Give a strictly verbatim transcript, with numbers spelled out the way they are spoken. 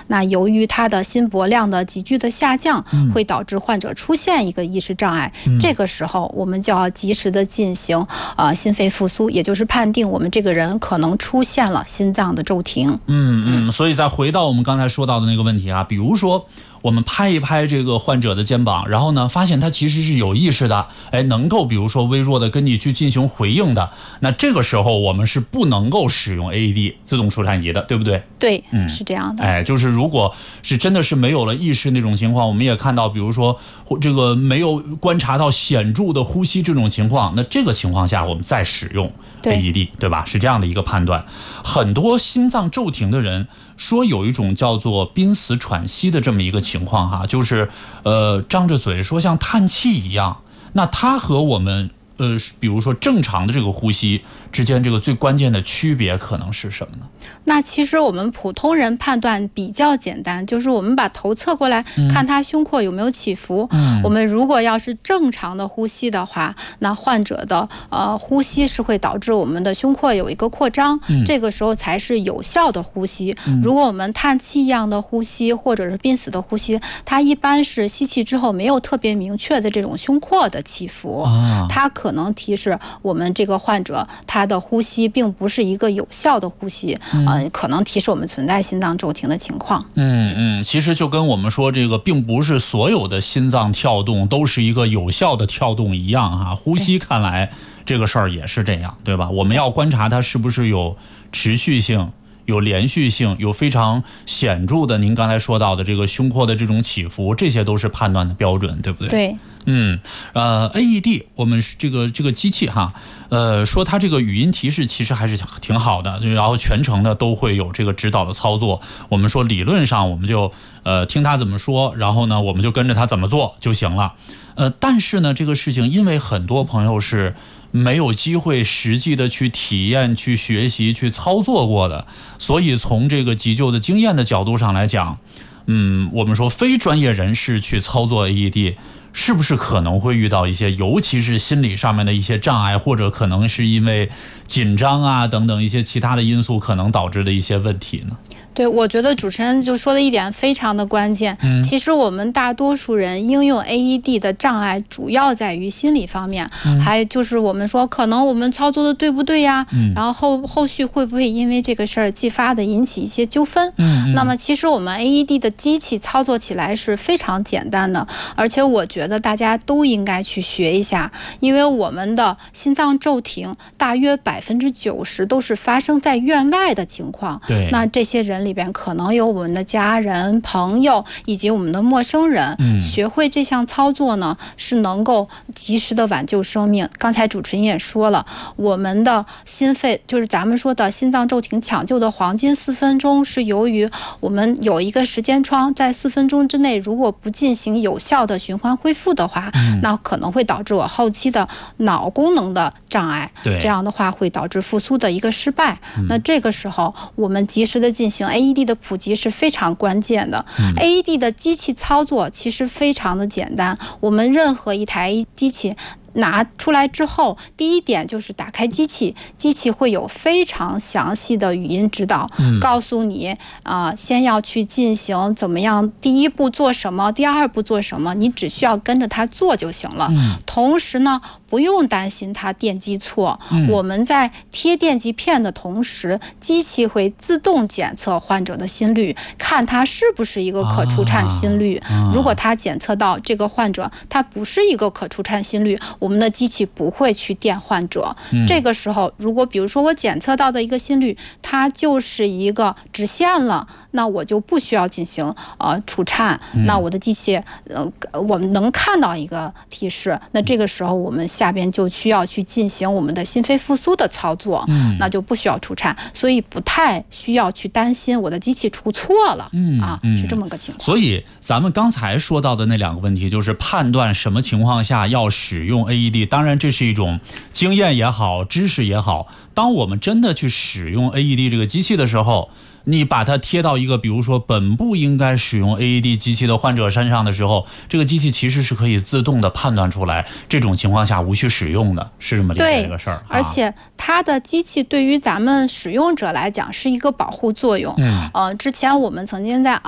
那由于它的心搏量的急剧的下降，会导致患者出现一个意识障碍。嗯、这个时候，我们就要及时的进行呃心肺复苏，也就是判定我们这个人可能出现了心脏的骤停。 嗯嗯，所以再回到我们刚才说到的那个问题啊，比如说我们拍一拍这个患者的肩膀，然后呢，发现他其实是有意识的，哎，能够比如说微弱的跟你去进行回应的，那这个时候我们是不能够使用 A E D 自动除颤仪的，对不对？ 对，嗯，是这样的。 哎，就是如果是真的是没有了意识那种情况，我们也看到，比如说这个没有观察到显著的呼吸这种情况，那这个情况下我们再使用 A E D， 对, 对吧？是这样的一个判断。很多心脏骤停的人说有一种叫做濒死喘息的这么一个情况哈，就是呃张着嘴说像叹气一样。那它和我们呃比如说正常的这个呼吸之间这个最关键的区别可能是什么呢？ 那其实我们普通人判断比较简单，就是我们把头侧过来看他胸廓有没有起伏。嗯、我们如果要是正常的呼吸的话，那患者的呃呼吸是会导致我们的胸廓有一个扩张，嗯、这个时候才是有效的呼吸。嗯、如果我们叹气一样的呼吸或者是濒死的呼吸，它一般是吸气之后没有特别明确的这种胸廓的起伏，啊、它可能提示我们这个患者他的呼吸并不是一个有效的呼吸。嗯呃、可能提示我们存在心脏骤停的情况。 嗯嗯，其实就跟我们说这个并不是所有的心脏跳动都是一个有效的跳动一样哈，呼吸看来这个事儿也是这样，对吧？我们要观察它是不是有持续性、有连续性、有非常显著的您刚才说到的这个胸廓的这种起伏，这些都是判断的标准，对不对？ 对。 嗯，呃 ，A E D 我们这个这个机器哈，呃，说它这个语音提示其实还是挺好的，然后全程呢都会有这个指导的操作。我们说理论上我们就呃听他怎么说，然后呢我们就跟着他怎么做就行了。呃，但是呢这个事情因为很多朋友是没有机会实际的去体验、去学习、去操作过的，所以从这个急救的经验的角度上来讲，嗯，我们说非专业人士去操作 A E D。是不是可能会遇到一些，尤其是心理上面的一些障碍，或者可能是因为紧张啊等等一些其他的因素可能导致的一些问题呢？ 对，我觉得主持人就说的一点非常的关键。嗯、其实我们大多数人应用 A E D 的障碍主要在于心理方面，嗯、还就是我们说可能我们操作的对不对呀？嗯、然后后后续会不会因为这个事儿继发的引起一些纠纷？嗯、那么其实我们 A E D 的机器操作起来是非常简单的，而且我觉得大家都应该去学一下，因为我们的心脏骤停大约百分之九十都是发生在院外的情况。 对， 那这些人里边可能有我们的家人、朋友以及我们的陌生人。嗯、学会这项操作呢，是能够及时的挽救生命。刚才主持人也说了，我们的心肺就是咱们说的心脏骤停抢救的黄金四分钟，是由于我们有一个时间窗，在四分钟之内，如果不进行有效的循环恢复的话，嗯、那可能会导致我后期的脑功能的障碍。这样的话会导致复苏的一个失败。嗯、那这个时候，我们及时的进行 A E D 的普及是非常关键的。嗯、A E D 的机器操作其实非常的简单，我们任何一台机器拿出来之后，第一点就是打开机器，机器会有非常详细的语音指导，嗯、告诉你啊、呃，先要去进行怎么样，第一步做什么，第二步做什么，你只需要跟着它做就行了。嗯、同时呢，不用担心它电击错，嗯、我们在贴电极片的同时，机器会自动检测患者的心率，看它是不是一个可除颤心率。啊、如果它检测到这个患者它不是一个可除颤心率，我们的机器不会去电患者。嗯、这个时候，如果比如说我检测到的一个心率，它就是一个直线了，那我就不需要进行呃除颤。嗯、那我的机器呃我们能看到一个提示，那这个时候我们下边就需要去进行我们的心肺复苏的操作。嗯、那就不需要除颤，所以不太需要去担心我的机器出错了。嗯啊，是这么个情况。 所以咱们刚才说到的那两个问题，就是判断什么情况下要使用 A E D， 当然这是一种经验也好，知识也好。当我们真的去使用 A E D 这个机器的时候，你把它贴到一个比如说本不应该使用 A E D 机器的患者身上的时候，这个机器其实是可以自动的判断出来这种情况下无需使用的，是这么理解这个事儿。 而且它的机器对于咱们使用者来讲是一个保护作用。嗯，呃，之前我们曾经在